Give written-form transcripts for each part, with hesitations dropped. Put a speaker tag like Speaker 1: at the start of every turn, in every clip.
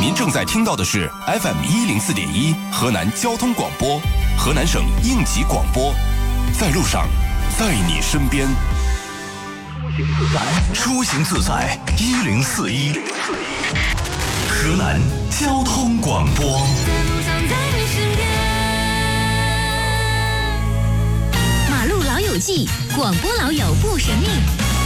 Speaker 1: 您正在听到的是 FM104.1 河南交通广播，河南省应急广播，在路上，在你身边。
Speaker 2: 出行自在1041，河南交通广播。
Speaker 3: 马路老友记，广播老友不神秘。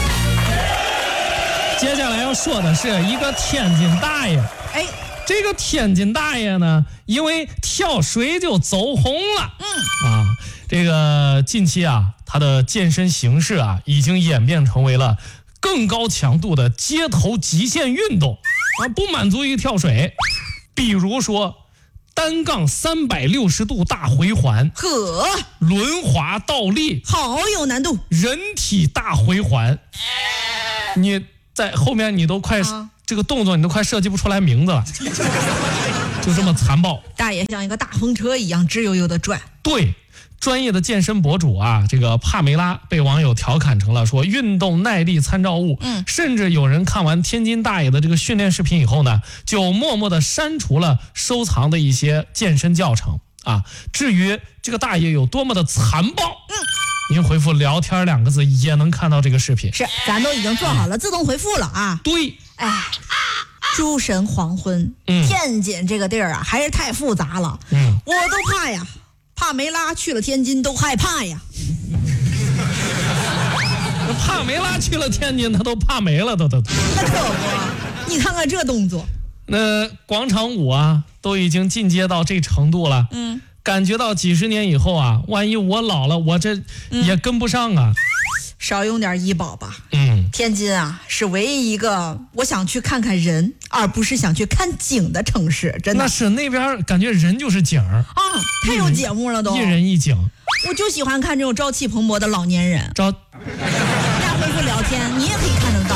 Speaker 4: 接下来要说的是一个天津大爷，这个天津大爷呢，因为跳水就走红了，这个近期啊，他的健身形式啊，已经演变成为了更高强度的街头极限运动啊，不满足于跳水，比如说单杠360度大回环，轮滑倒立，
Speaker 5: 好有难度，
Speaker 4: 人体大回环，你在后面你都快这个动作你都快设计不出来名字了，就这么残暴。
Speaker 5: 大爷像一个大风车一样直悠悠的转。
Speaker 4: 对，专业的健身博主啊，这个帕梅拉被网友调侃成了说运动耐力参照物，甚至有人看完天津大爷的这个训练视频以后呢，就默默的删除了收藏的一些健身教程啊。至于这个大爷有多么的残暴，您回复聊天2个字也能看到这个视频。
Speaker 5: 是，咱都已经做好了自动回复了啊。
Speaker 4: 对，
Speaker 5: 诸神黄昏，天津这个地儿啊，还是太复杂了。我都怕呀，帕梅拉去了天津都害怕呀。
Speaker 4: 帕梅拉去了天津，他都怕没了，都。
Speaker 5: 那可不，你看看这动作。
Speaker 4: 那广场舞啊，都已经进阶到这程度了。感觉到几十年以后啊，万一我老了，我这也跟不上啊。
Speaker 5: 少用点医保吧。天津啊，是唯一一个我想去看看人，而不是想去看景的城市。真的，
Speaker 4: 那是那边感觉人就是景儿
Speaker 5: 啊，太有节目了都，
Speaker 4: 一人一景。
Speaker 5: 我就喜欢看这种朝气蓬勃的老年人。
Speaker 4: 大家
Speaker 5: 回复聊天，你也可以看得到。